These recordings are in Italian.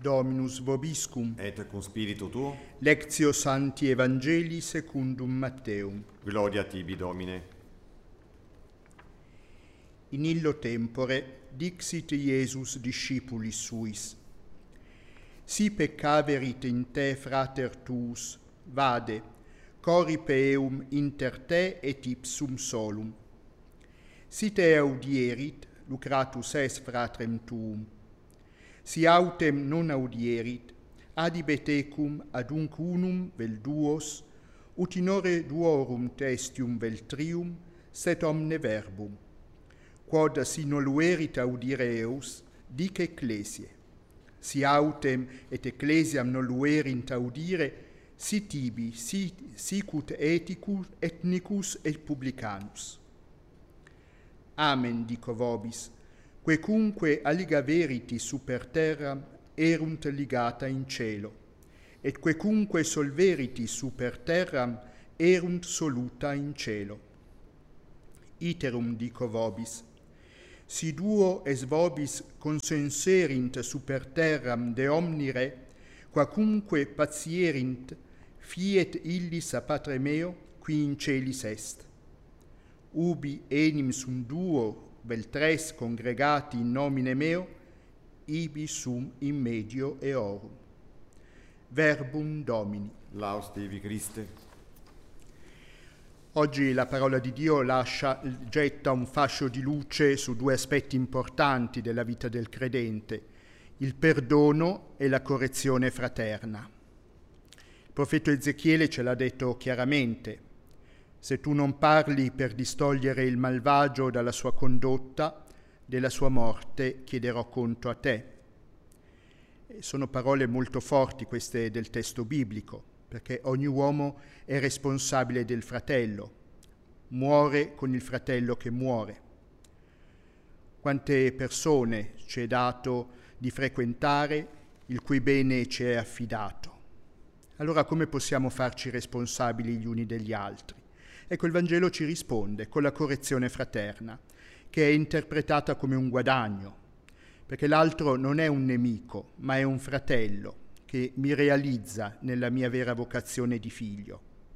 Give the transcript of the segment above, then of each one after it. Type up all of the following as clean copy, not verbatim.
Dominus vobiscum. Et cum spiritu tuo. Lectio Sancti Evangelii secundum Matteum. Gloria tibi, Domine. In illo tempore dixit Iesus discipulis suis: Si peccaverit in te frater tuus, vade, corripe eum inter te et ipsum solum. Si te audierit, lucratus est fratrem tuum. Si autem non audierit, adibet ecum adunc unum vel duos, ut in ore duorum testium vel trium, sed omne verbum. Quod si noluerit audire eus, dic ecclesiae. Si autem et ecclesiam noluerint audire, si tibi, sicut ethicus, ethnicus et publicanus. Amen, dico vobis, quecunque aliga veriti super terram erunt ligata in cielo, et quecunque solveriti super terram erunt soluta in cielo. Iterum dico vobis, si duo es vobis consenserint super terram de omni re, quacunque patierint, fiet illis a Patre meo, qui in celis est. Ubi enim sum duo vel tres congregati in nomine meo, ibi sum in medio eorum. Verbum Domini. Laus tibi, Christe. Oggi la parola di Dio getta un fascio di luce su due aspetti importanti della vita del credente: il perdono e la correzione fraterna. Il profeta Ezechiele ce l'ha detto chiaramente: se tu non parli per distogliere il malvagio dalla sua condotta, della sua morte chiederò conto a te. E sono parole molto forti queste del testo biblico, perché ogni uomo è responsabile del fratello, muore con il fratello che muore. Quante persone ci è dato di frequentare, il cui bene ci è affidato. Allora come possiamo farci responsabili gli uni degli altri? Ecco, il Vangelo ci risponde con la correzione fraterna, che è interpretata come un guadagno, perché l'altro non è un nemico, ma è un fratello che mi realizza nella mia vera vocazione di figlio.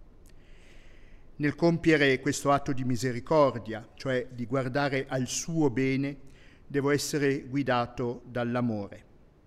Nel compiere questo atto di misericordia, cioè di guardare al suo bene, devo essere guidato dall'amore.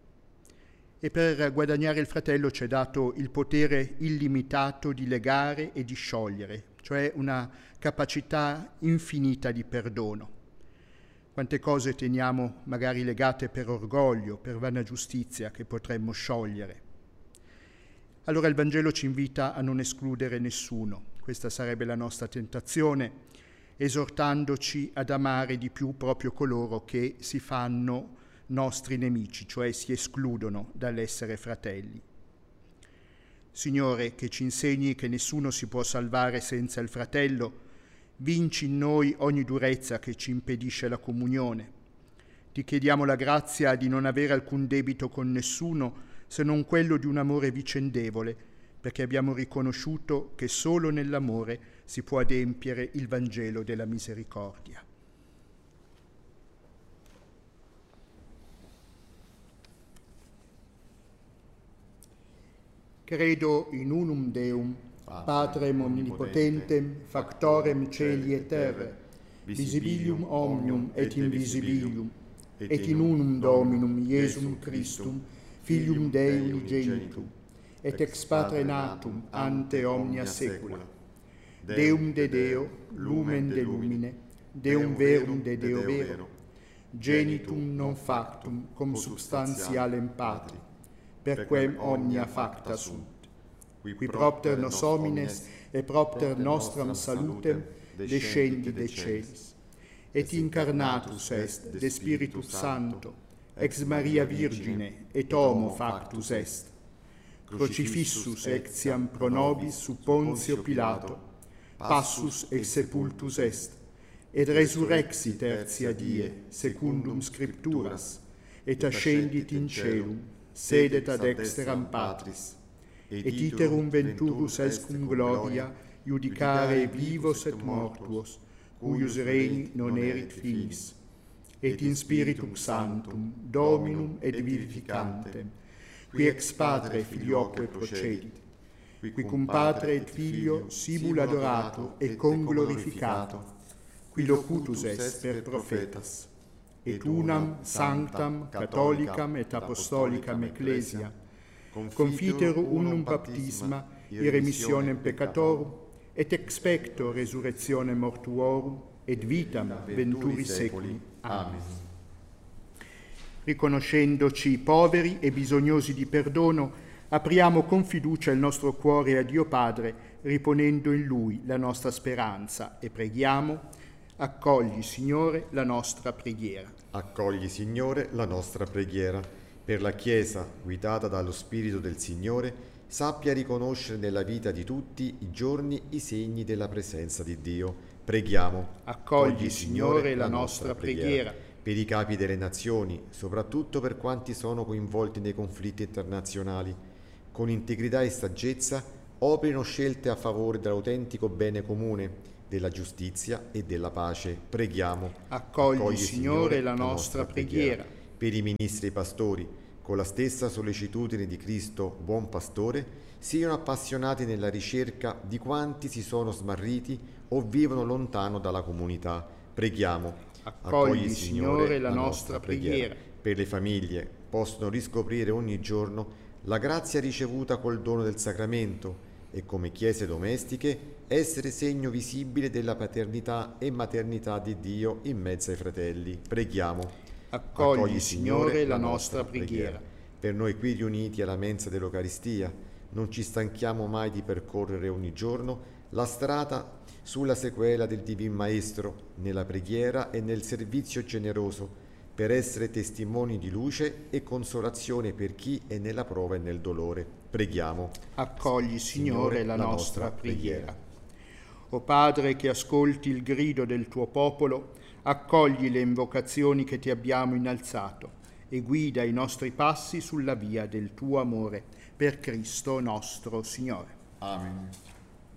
E per guadagnare il fratello ci è dato il potere illimitato di legare e di sciogliere, cioè una capacità infinita di perdono. Quante cose teniamo magari legate per orgoglio, per vana giustizia, che potremmo sciogliere. Allora il Vangelo ci invita a non escludere nessuno. Questa sarebbe la nostra tentazione, esortandoci ad amare di più proprio coloro che si fanno nostri nemici, cioè si escludono dall'essere fratelli. Signore, che ci insegni che nessuno si può salvare senza il fratello, vinci in noi ogni durezza che ci impedisce la comunione. Ti chiediamo la grazia di non avere alcun debito con nessuno se non quello di un amore vicendevole, perché abbiamo riconosciuto che solo nell'amore si può adempiere il Vangelo della misericordia. Credo in unum Deum, Patrem omnipotentem, factorem celi et terrae, visibilium omnium et invisibilium, et in unum Dominum Iesum Christum, Filium Dei unigenitum, et ex Patre natum ante omnia saecula, Deum de Deo, lumen de lumine, Deum verum de Deo vero, genitum non factum cum substantialem Patri, per quem omnia facta sunt, qui propter nos homines et propter nostram salutem descendi de celis, et incarnatus est de Spiritus Sancto, ex Maria Virgine, et homo factus est, crucifissus ectiam pro nobis sub Pontio Pilato, passus ex sepultus est, et resurrexit tertia die, secundum Scripturas, et ascendit in caelum, sedet ad dexteram Patris, et iterum venturus est cum gloria iudicare vivos et mortuos, cuius regni non erit finis, et in Spiritum Sanctum, Dominum et vivificantem, qui ex Patre filioque procedit, qui cum Patre et Filio simul adorato et conglorificato, qui locutus est per prophetas, et unam sanctam catholicam et apostolicam ecclesia, confiteru unum baptisma irremissionem peccatorum, et expecto resurrectionem mortuorum, et vitam venturi seculi. Amen. Riconoscendoci poveri e bisognosi di perdono, apriamo con fiducia il nostro cuore a Dio Padre, riponendo in Lui la nostra speranza, e preghiamo: accogli, Signore, la nostra preghiera. Accogli, Signore, la nostra preghiera. Per la Chiesa, guidata dallo Spirito del Signore, sappia riconoscere nella vita di tutti i giorni i segni della presenza di Dio. Preghiamo. Accogli, Signore, la nostra preghiera. Per i capi delle nazioni, soprattutto per quanti sono coinvolti nei conflitti internazionali, con integrità e saggezza operino scelte a favore dell'autentico bene comune, della giustizia e della pace. Preghiamo. Accogli, Signore, la nostra preghiera. Per i ministri e i pastori, con la stessa sollecitudine di Cristo, buon pastore, siano appassionati nella ricerca di quanti si sono smarriti o vivono lontano dalla comunità. Preghiamo. Accogli, Signore, la nostra preghiera. Per le famiglie, possono riscoprire ogni giorno la grazia ricevuta col dono del sacramento e come chiese domestiche essere segno visibile della paternità e maternità di Dio in mezzo ai fratelli. Preghiamo. Accogli, Signore, la nostra preghiera. Per noi qui riuniti alla mensa dell'Eucaristia, non ci stanchiamo mai di percorrere ogni giorno la strada sulla sequela del Divin Maestro, nella preghiera e nel servizio generoso, per essere testimoni di luce e consolazione per chi è nella prova e nel dolore. Preghiamo. Accogli, Signore, la nostra preghiera. O Padre, che ascolti il grido del tuo popolo, accogli le invocazioni che ti abbiamo innalzato e guida i nostri passi sulla via del tuo amore. Per Cristo nostro Signore. Amen.